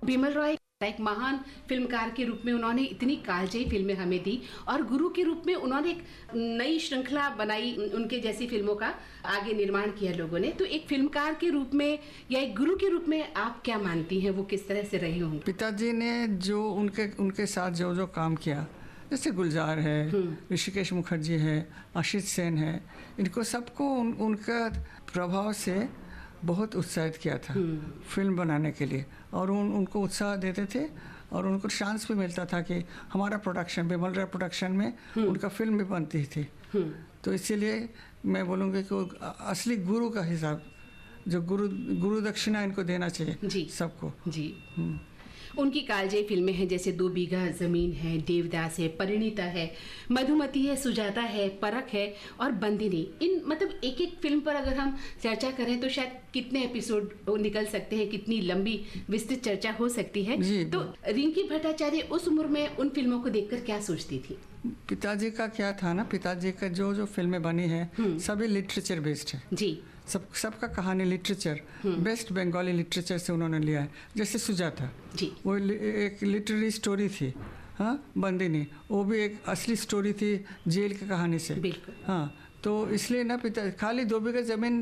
बिमल रॉय एक महान फिल्मकार के रूप में उन्होंने इतनी कालजयी फिल्में हमें दी और गुरु के रूप में उन्होंने एक नई श्रृंखला बनाई, उनके जैसी फिल्मों का आगे निर्माण किया लोगों ने। तो एक फिल्मकार के रूप में या एक गुरु के रूप में आप क्या मानती हैं, वो किस तरह से रही होंगी? पिताजी ने जो उनके साथ जो काम किया, जैसे गुलजार है, ऋषिकेश मुखर्जी है, आशीष सेन है, इनको सबको उनका प्रभाव से बहुत उत्साहित किया था फिल्म बनाने के लिए, और उनको उत्साह देते थे और उनको चांस भी मिलता था कि हमारा प्रोडक्शन, बिमल रॉय प्रोडक्शन में उनका फिल्म भी बनती थी। तो इसीलिए मैं बोलूँगी कि असली गुरु का हिसाब, जो गुरु दक्षिणा इनको देना चाहिए सबको जी। उनकी कालजयी फिल्में हैं जैसे 2 बीघा ज़मीन है, देवदास है, परिणीता है, मधुमती है, सुजाता है, परख है और बंदिनी। इन मतलब एक एक फिल्म पर अगर हम चर्चा करें तो शायद कितने एपिसोड निकल सकते हैं, कितनी लंबी विस्तृत चर्चा हो सकती है। तो रिंकी भट्टाचार्य उस उम्र में उन फिल्मों को देखकर क्या सोचती थी? पिताजी का क्या था ना, पिताजी का जो फिल्में बनी है सभी लिटरेचर बेस्ड है जी। सबका कहानी लिटरेचर, बेस्ट बंगाली लिटरेचर से उन्होंने लिया है। जैसे सुजाता जी, वो एक लिटरेरी स्टोरी थी। हाँ, बंदिनी वो भी एक असली स्टोरी थी जेल की कहानी से। हाँ, तो इसलिए ना पिता खाली 2 बीघा ज़मीन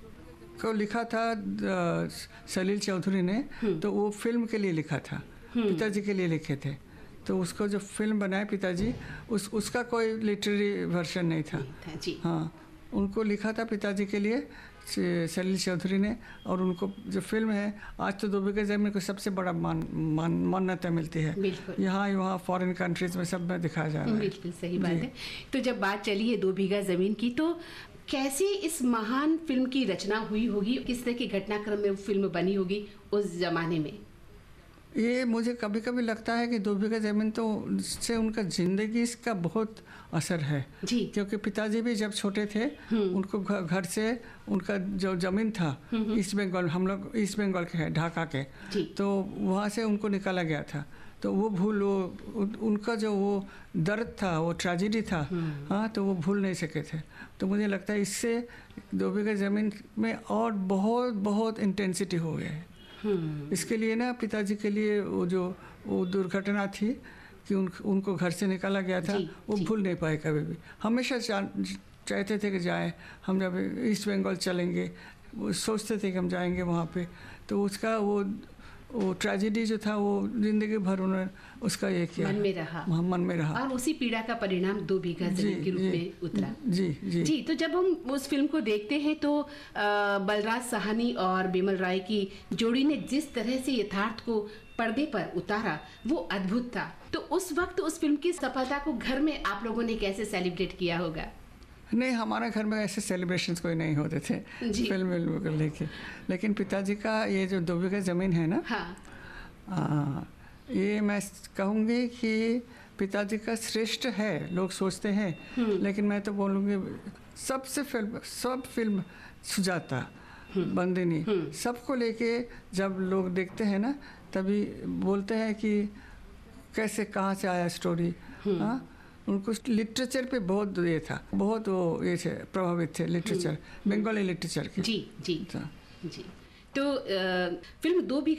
को लिखा था सलील चौधरी ने, तो वो फिल्म के लिए लिखा था, पिताजी के लिए लिखे थे। तो उसको जो फिल्म बनाए पिताजी, उसका कोई लिटरेरी वर्जन नहीं था जी। हाँ, उनको लिखा था पिताजी के लिए सलील चौधरी ने, और उनको जो फिल्म है आज तो 2 बीघा ज़मीन को सबसे बड़ा मान्यता मिलती है यहाँ वहाँ फॉरेन कंट्रीज में सब में दिखाया जा रहा है। बिल्कुल सही बात है। तो जब बात चली है 2 बीघा ज़मीन की, तो कैसे इस महान फिल्म की रचना हुई होगी, किस तरह के घटनाक्रम में वो फिल्म बनी होगी उस जमाने में? ये मुझे कभी कभी लगता है कि 2 बीघा ज़मीन तो से उनका ज़िंदगी का बहुत असर है जी। क्योंकि पिताजी भी जब छोटे थे उनको घर से उनका जो ज़मीन था ईस्ट बंगाल, हम लोग ईस्ट बंगाल के हैं, ढाका के, तो वहाँ से उनको निकाला गया था। तो वो उनका जो वो दर्द था, वो ट्रेजेडी था, हाँ, तो वो भूल नहीं सके थे। तो मुझे लगता है इससे 2 बीघा ज़मीन में और बहुत बहुत इंटेंसिटी हो गया है। इसके लिए ना पिताजी के लिए वो दुर्घटना थी कि उनको घर से निकाला गया था, वो भूल नहीं पाए कभी भी। हमेशा चाहते थे कि जाए, हम जब ईस्ट बंगाल चलेंगे वो सोचते थे कि हम जाएंगे वहाँ पे। तो उसका वो ट्रेजेडी जो था वो जिंदगी भर उन्होंने उसका ये किया, मन में रहा और उसी पीड़ा का परिणाम 2 बीघा ज़मीन के रूप में उतरा जी। तो जब हम उस फिल्म को देखते हैं तो बलराज साहनी और बिमल रॉय की जोड़ी ने जिस तरह से यथार्थ को पर्दे पर उतारा वो अद्भुत था। तो उस वक्त उस फिल्म की सफलता को घर में आप लोगों ने कैसे सेलिब्रेट किया होगा? नहीं, हमारे घर में ऐसे सेलिब्रेशंस कोई नहीं होते थे फिल्म को लेके, लेकिन पिताजी का ये जो 2 बीघा ज़मीन है ना, हाँ, ये मैं कहूँगी कि पिताजी का श्रेष्ठ है, लोग सोचते हैं, लेकिन मैं तो बोलूँगी सब फिल्म सुजाता, बंदिनी, सबको लेके जब लोग देखते हैं ना तभी बोलते हैं कि कैसे कहाँ से आया स्टोरी। हाँ, उनको लिटरेचर पे बहुत ये था, बहुत वो ये थे, प्रभावित थे लिटरेचर, बंगाली लिटरेचर के जी जी जी। तो फिल्म 2 बीघा